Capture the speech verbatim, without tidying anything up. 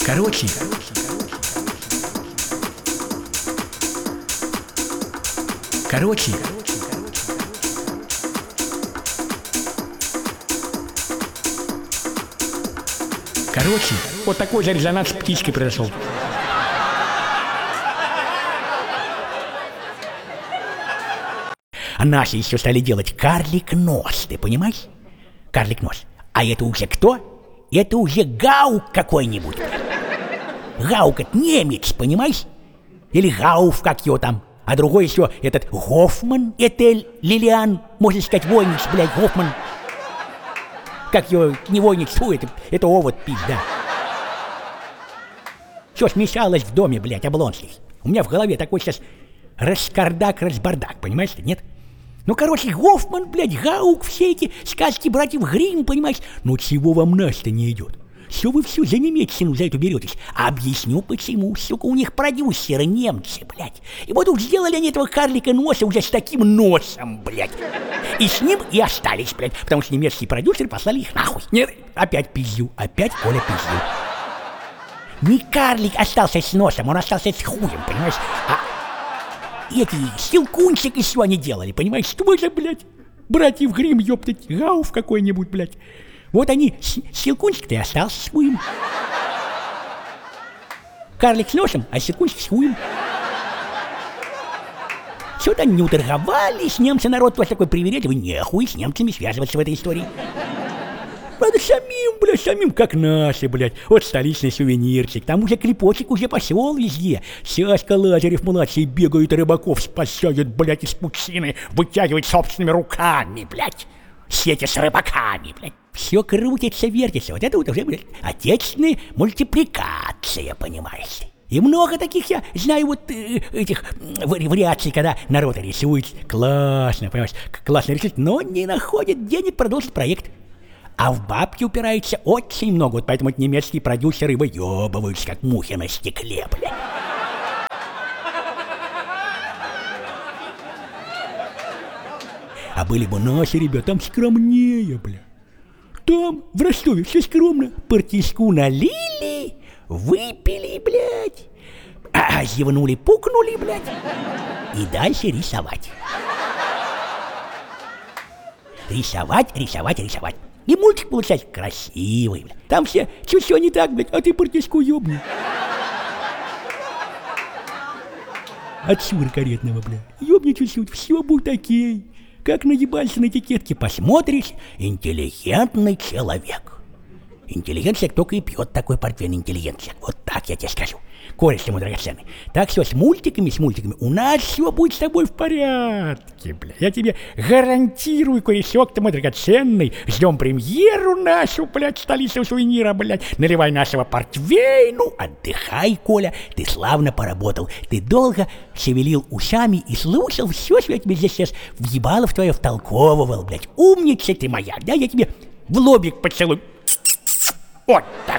Короче, короче, короче, вот такой же резонанс с птичкой произошел. А наши еще стали делать карлик нос, ты понимаешь? Карлик нос. А это уже кто? Это уже Гаук какой-нибудь. Гаук это немец, понимаешь? Или Гауф, как его там. А другой еще этот Гофман, Этель, Лилиан, можно сказать, войниц, блядь, Гофман. Как его, не войниц, фу, это, это овод, пизда. Все смешалось в доме, блядь, облонский. У меня в голове такой сейчас раскардак-разбардак, понимаешь, нет? Ну, короче, Гофман, блядь, Гаук, все эти сказки братьев Гримм, понимаешь? Ну, чего вам нас-то не идет? Все вы все за немецкину за эту беретесь. А объясню почему, сука, у них продюсеры немцы, блядь. И вот уж сделали они этого карлика носа уже с таким носом, блядь. И с ним и остались, блядь, потому что немецкие продюсеры послали их нахуй. Нет, опять пиздю, опять Коля пиздю. Не карлик остался с носом, он остался с хуем, понимаешь? А эти Щелкунчик еще они делали, понимаешь? Что же, блядь, братьев Гримм, ёптать, Гауф какой-нибудь, блядь. Вот они, Щелкунчик-то и остался с хуем. Карлик с носом, а Щелкунчик с хуем. Что-то они не уторговались, немцы народ просто такой привередливый, нехуй с немцами связываться в этой истории. Надо самим, блядь, самим, как наши, блядь. Вот столичный сувенирчик, там уже клепочек уже пошел везде. Сяська Лазарев-младший бегает, рыбаков спасает, блядь, из пучины, вытягивает собственными руками, блядь. Сети с рыбаками, блядь. Все крутится, вертится. Вот это вот уже, блядь, отечественная мультипликация, понимаешь? И много таких я знаю вот э, этих вариаций, когда народ рисует. Классно, понимаешь, классно рисует, но не находит денег продолжить проект. А в бабки упирается очень много, вот поэтому немецкие продюсеры выебываются, как мухи на стекле, блядь. А были бы наши ребята, там скромнее, бля. Там, в Ростове, все скромно. Партийску налили, выпили, блядь. А, зевнули, пукнули, блядь. И дальше рисовать. Рисовать, рисовать, рисовать. И мультик получается красивый, блядь. Там все, чуть все не так, блядь, а ты партийску ёбни. От сюра каретного, блядь. Ёбни чуть-чуть, все будет окей. Как наебался на этикетке, посмотришь, интеллигентный человек. Интеллигенция только и пьет такой портвейн, интеллигенция. Вот так я тебе скажу. Кореш ты мой драгоценный. Так все с мультиками, с мультиками. У нас все будет с тобой в порядке, бля. Я тебе гарантирую, корешок ты мой драгоценный. Ждем премьеру нашу, блядь, столицу сувенира, блядь. Наливай нашего портвейну. Отдыхай, Коля. Ты славно поработал. Ты долго шевелил ушами и слушал все, что я тебе здесь сейчас въебало в твое втолковывал, блядь. Умница ты моя. Да, я тебе в лобик поцелуй. Вот так.